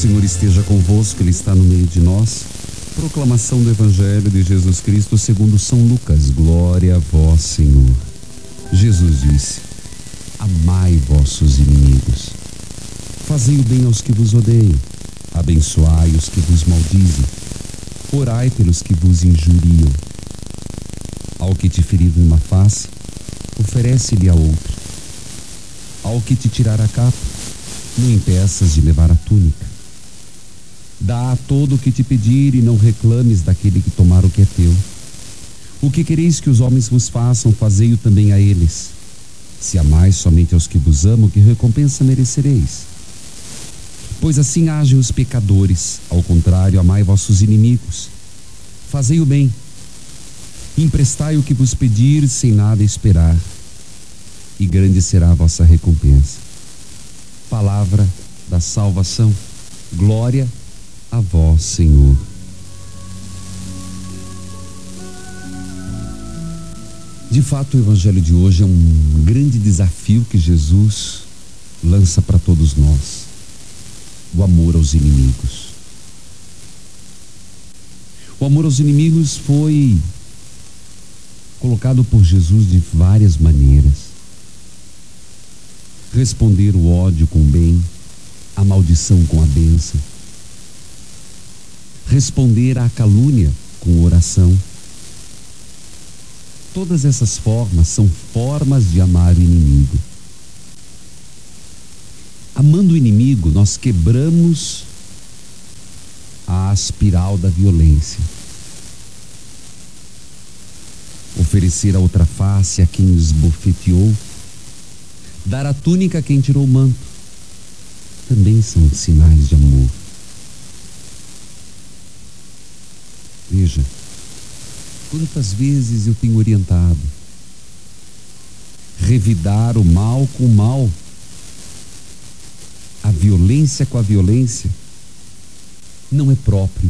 Senhor esteja convosco, Ele está no meio de nós. Proclamação do Evangelho de Jesus Cristo segundo São Lucas. Glória a vós, Senhor. Jesus disse: amai vossos inimigos, fazei o bem aos que vos odeiam, abençoai os que vos maldizem, orai pelos que vos injuriam. Ao que te ferir numa face, oferece-lhe a outra. Ao que te tirar a capa, não impeças de levar a túnica. Dá a todo o que te pedir e não reclames daquele que tomar o que é teu. O que quereis que os homens vos façam, fazei-o também a eles. Se amais somente aos que vos amam, que recompensa merecereis? Pois assim agem os pecadores. Ao contrário, amai vossos inimigos. Fazei o bem. Emprestai o que vos pedir sem nada esperar, e grande será a vossa recompensa. Palavra da salvação. Glória a vós, Senhor. De fato, o Evangelho de hoje é um grande desafio que Jesus lança para todos nós: o amor aos inimigos. O amor aos inimigos foi colocado por Jesus de várias maneiras. Responder o ódio com o bem, a maldição com a bênção. Responder à calúnia com oração. Todas essas formas são formas de amar o inimigo. Amando o inimigo, nós quebramos a espiral da violência. Oferecer a outra face a quem os esbofeteou, dar a túnica a quem tirou o manto, também são sinais de amor. Veja, quantas vezes eu tenho orientado: revidar o mal com o mal, a violência com a violência, não é próprio